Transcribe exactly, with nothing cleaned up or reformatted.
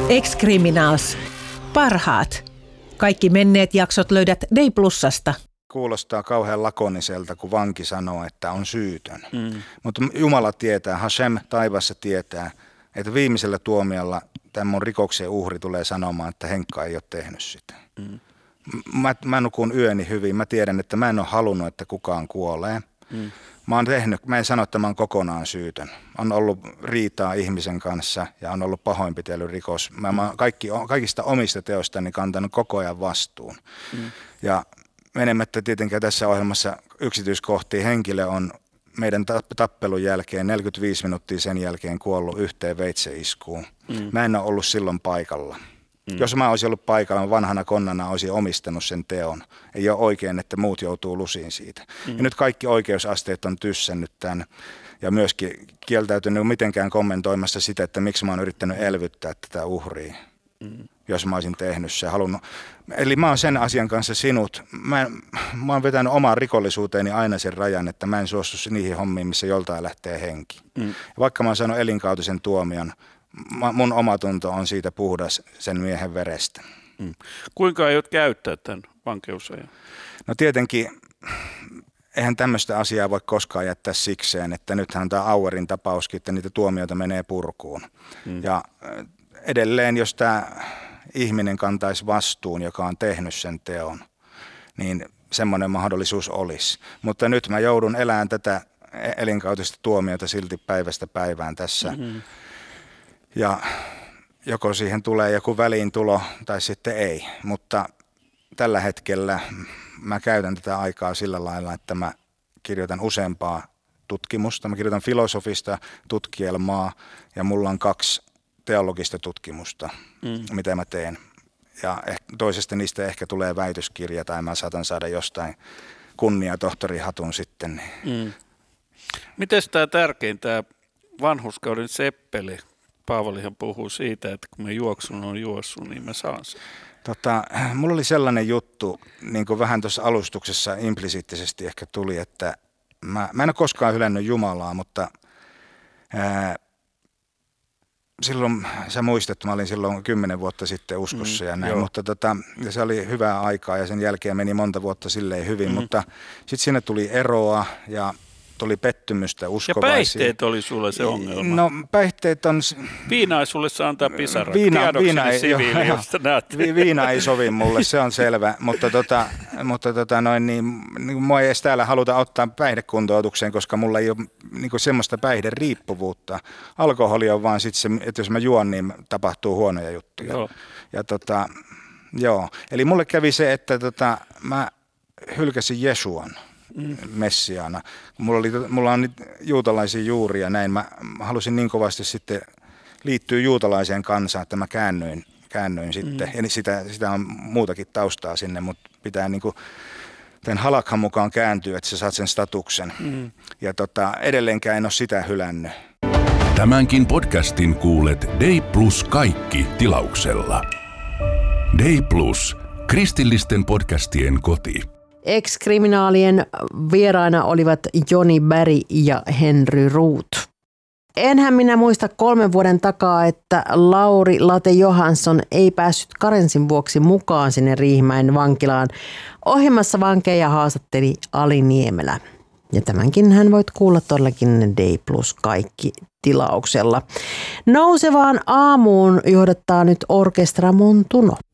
Ex-Criminals. Parhaat. Kaikki menneet jaksot löydät Day Plusasta. Kuulostaa kauhean lakoniselta, kun vanki sanoo, että on syytön. Mm. Mutta Jumala tietää, Hashem taivassa tietää, että viimeisellä tuomiolla tämän mun rikoksen uhri tulee sanomaan, että Henkka ei ole tehnyt sitä. Mm. Mä, mä nukun yöni hyvin. Mä tiedän, että mä en ole halunnut, että kukaan kuolee. Mm. Mä oon tehnyt, mä en sano, että mä oon kokonaan syytön. On ollut riitaa ihmisen kanssa ja on ollut pahoinpitelyrikos. Mä, mä oon kaikki, kaikista omista teostani kantanut koko ajan vastuun. Mm. Ja menemättä tietenkään tässä ohjelmassa yksityiskohtiin, henkilö on meidän tappelun jälkeen neljäkymmentäviisi minuuttia sen jälkeen kuollut yhteen veitseiskuun. Mm. Mä en ole ollut silloin paikalla. Mm. Jos mä olisin ollut paikalla, vanhana konnana olisin omistanut sen teon. Ei ole oikein, että muut joutuu lusiin siitä. Mm. Ja nyt kaikki oikeusasteet on tyssännyt tämän ja myöskin kieltäytynyt mitenkään kommentoimassa sitä, että miksi mä oon yrittänyt elvyttää tätä uhria. Mm. Jos mä olisin tehnyt se, halunnut. Eli mä oon sen asian kanssa sinut. Mä, mä oon vetänyt omaan rikollisuuteeni aina sen rajan, että mä en suostu niihin hommiin, missä joltain lähtee henki. Mm. Vaikka mä oon saanut elinkautisen tuomion, mun omatunto on siitä puhdas sen miehen verestä. Mm. Kuinka aiot käyttää tämän vankeusajan? No tietenkin, eihän tämmöistä asiaa voi koskaan jättää sikseen, että nythän tämä Auerin tapauskin, että niitä tuomioita menee purkuun. Mm. Ja edelleen, jos tämä ihminen kantaisi vastuun, joka on tehnyt sen teon, niin semmoinen mahdollisuus olisi. Mutta nyt mä joudun elämään tätä elinkautista tuomiota silti päivästä päivään tässä. Mm-hmm. Ja joko siihen tulee joku väliintulo tai sitten ei. Mutta tällä hetkellä mä käytän tätä aikaa sillä lailla, että mä kirjoitan useampaa tutkimusta. Mä kirjoitan filosofista tutkielmaa ja mulla on kaksi teologista tutkimusta, mm. mitä mä teen. Ja toisesta niistä ehkä tulee väitöskirja tai mä saatan saada jostain kunnia tohtorihatun sitten. Mm. Miten tämä tärkein, tämä vanhuskauden seppeli? Paavalihan puhuu siitä, että kun me juoksun on juossut, niin mä saan sen. Tota, mulla oli sellainen juttu, niin kuin vähän tuossa alustuksessa implisiittisesti ehkä tuli, että mä, mä en ole koskaan hylännyt Jumalaa, mutta ää, silloin, sä muistat, mä olin silloin kymmenen vuotta sitten uskossa mm, ja näin, joo. mutta tota, ja se oli hyvää aikaa ja sen jälkeen meni monta vuotta silleen hyvin, mm. mutta sitten siinä tuli eroa ja tuli pettymystä uskovaisiin. Ja päihteet oli sulle se ongelma. No päihteet on... Viina ei sulle saa antaa pisarat. Viina, viina, ei, siviili, jo, vi, viina ei sovi mulle, se on selvä, mutta, tota, mutta tota noin, niin, niin, mua ei edes täällä haluta ottaa päihdekuntoutukseen, koska mulla ei ole niin kuin semmoista päihderiippuvuutta. Alkoholi on vaan sitten se, että jos mä juon, niin tapahtuu huonoja juttuja. Joo. Ja tota, joo. Eli mulle kävi se, että tota, mä hylkäsin Jesuan. Mm. Messiaana. Mulla, oli, mulla on nyt juutalaisia juuria näin. Mä halusin niin kovasti sitten liittyä juutalaiseen kansaan, että mä käännyin, käännyin sitten. Mm. Ja sitä, sitä on muutakin taustaa sinne, mutta pitää niin kuin tämän halakhan mukaan kääntyä, että sä saat sen statuksen. Mm. Ja tota, edelleenkään en ole sitä hylännyt. Tämänkin podcastin kuulet Day Plus kaikki tilauksella. Day Plus, kristillisten podcastien koti. Ex-kriminaalien vieraina olivat Joni Berg ja Henry Roth. Enhän minä muista kolmen vuoden takaa, että Lauri Late Johansson ei päässyt karenssin vuoksi mukaan sinne Riihimäen vankilaan. Ohjelmassa vankeja haastatteli Ali Niemelä. Ja tämänkin hän voit kuulla todellakin Day Plus kaikki tilauksella. Nousevaan aamuun johdattaa nyt Orkestra Montuno.